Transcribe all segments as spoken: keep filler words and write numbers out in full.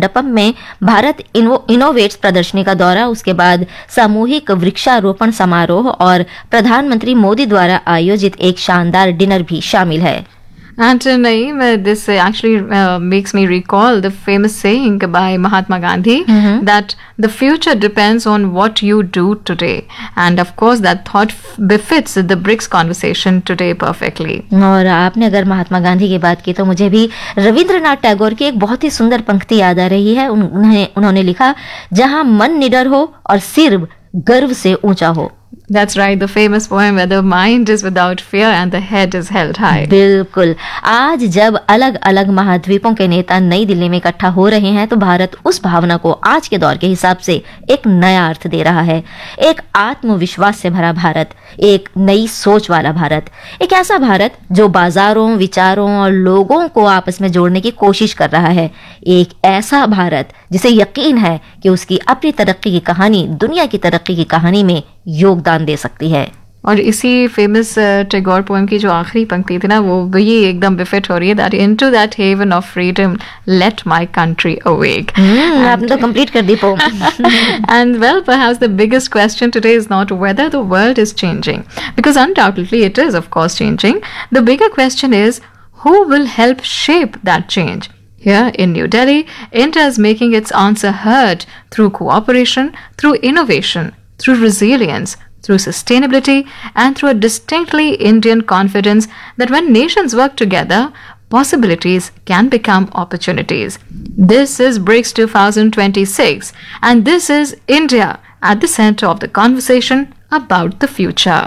मंडपम में भारत इनो, इनोवेट्स प्रदर्शनी का दौरा, उसके बाद सामूहिक वृक्षारोपण समारोह और प्रधानमंत्री मोदी द्वारा आयोजित एक शानदार डिनर भी शामिल है। And uh, Naeem, uh, this uh, actually uh, makes me recall the famous saying by Mahatma Gandhi mm-hmm. that the future depends on what you do today. And of course, that thought f- befits the BRICS conversation today perfectly. और आपने अगर महात्मा गांधी की बात की तो मुझे भी रविंद्रनाथ टैगोर की एक बहुत ही सुंदर पंक्ति याद आ रही है। उन्होंने उन्होंने लिखा, जहां मन निडर हो और सिर गर्व से ऊंचा हो। That's right, the famous poem where the mind is without fear and the head is held high. बिल्कुल। आज जब अलग अलग महाद्वीपों के नेता नई दिल्ली में इकट्ठा हो रहे हैं तो भारत उस भावना को आज के दौर के हिसाब से एक नया अर्थ दे रहा है। एक आत्मविश्वास से भरा भारत, एक नई सोच वाला भारत, एक ऐसा भारत जो बाजारों, विचारों और लोगों को आपस में जोड़ने की कोशिश कर रहा है। एक ऐसा भारत जिसे यकीन है कि उसकी अपनी तरक्की की कहानी दुनिया की तरक्की की कहानी में योगदान दे सकती है। और इसी फेमस टैगोर पोएम की जो आखिरी पंक्ति थी ना, वो भी एकदम बिफिट हो रही है, that into that heaven of freedom let my country awake. आपने तो कंप्लीट कर दी poem. And well, perhaps the biggest question today is not whether the world is changing, because undoubtedly it is, of course, changing. The bigger question is who will help shape that change. Here in New Delhi, India is making its answer heard through cooperation, through innovation, through resilience, through sustainability, and through a distinctly Indian confidence that when nations work together, possibilities can become opportunities. This is BRICS twenty twenty-six, and this is India at the center of the conversation about the future.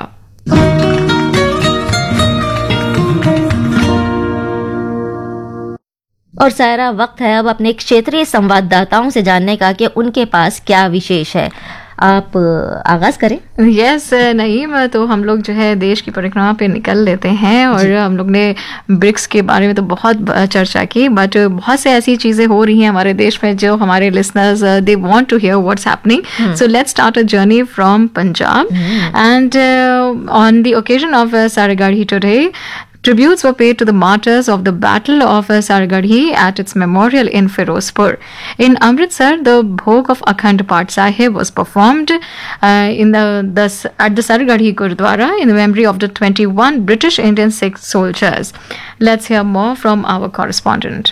और सारा वक्त है अब अपने क्षेत्रीय संवाददाताओं से जानने का कि उनके पास क्या विशेष है। आप आगाज करें। यस yes, नईम, तो हम लोग जो है देश की परिक्रमा पे निकल लेते हैं और हम लोग ने ब्रिक्स के बारे में तो बहुत चर्चा की, बट बहुत से ऐसी चीज़ें हो रही हैं हमारे देश में जो हमारे listeners they want to here what's happening. So let's start a journey from Punjab and on the occasion of Saragarhi today, tributes were paid to the martyrs of the Battle of Saragadhi at its memorial in Firozpur. In Amritsar, the Bhog of Akhand Path Sahib was performed uh, in the, the at the Saragadhi Gurdwara in the memory of the twenty-one British Indian Sikh soldiers. Let's hear more from our correspondent.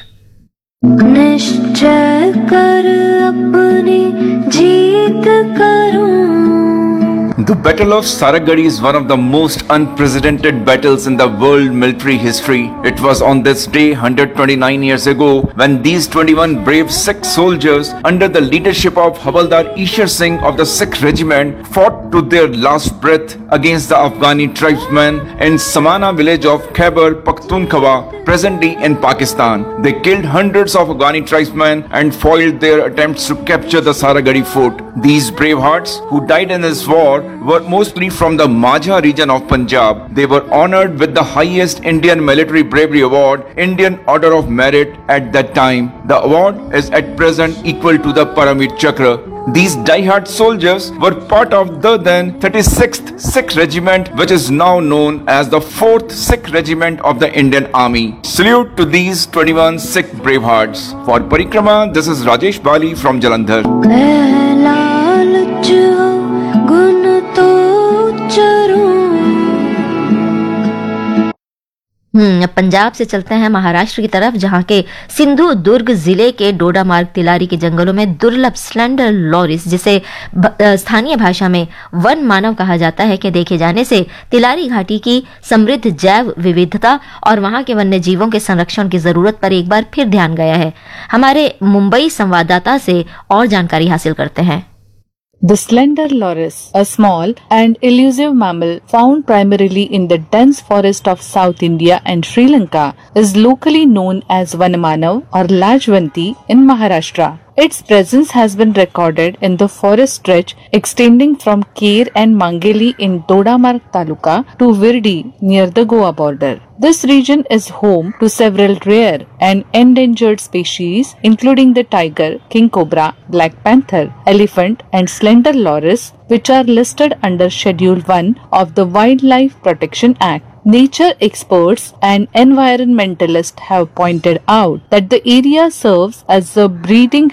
निश्चय कर अपनी जीत करूं। The Battle of Saragadhi is one of the most unprecedented battles in the world military history. It was on this day one hundred twenty-nine years ago when these twenty-one brave Sikh soldiers under the leadership of Havaldar Ishar Singh of the Sikh regiment fought to their last breath against the Afghani tribesmen in Samana village of Khyber Pakhtunkhwa, presently in Pakistan. They killed hundreds of Afghani tribesmen and foiled their attempts to capture the Saragadhi fort. These brave hearts who died in this war were mostly from the Majha region of Punjab. They were honored with the highest Indian military bravery award, Indian Order of Merit, at that time. The award is at present equal to the Paramveer Chakra. These die-hard soldiers were part of the then thirty-sixth Sikh Regiment, which is now known as the fourth Sikh Regiment of the Indian Army. Salute to these twenty-one Sikh bravehearts. For Parikrama, this is Rajesh Bali from Jalandhar. हम्म पंजाब से चलते हैं महाराष्ट्र की तरफ, जहां के सिंधु दुर्ग जिले के डोडा मार्ग तिलारी के जंगलों में दुर्लभ स्लेंडर लॉरिस, जिसे स्थानीय भाषा में वन मानव कहा जाता है, के देखे जाने से तिलारी घाटी की समृद्ध जैव विविधता और वहां के वन्य जीवों के संरक्षण की जरूरत पर एक बार फिर ध्यान गया है। हमारे मुंबई संवाददाता से और जानकारी हासिल करते हैं। The slender loris, a small and elusive mammal found primarily in the dense forest of South India and Sri Lanka, is locally known as Vanamanav or Lajwanti in Maharashtra. Its presence has been recorded in the forest stretch extending from Kair and Mangeli in Dodamarg Taluka to Virdi near the Goa border. This region is home to several rare and endangered species including the tiger, king cobra, black panther, elephant and slender loris, which are listed under Schedule one of the Wildlife Protection Act. Nature experts and environmentalists have pointed out that the area serves as a breeding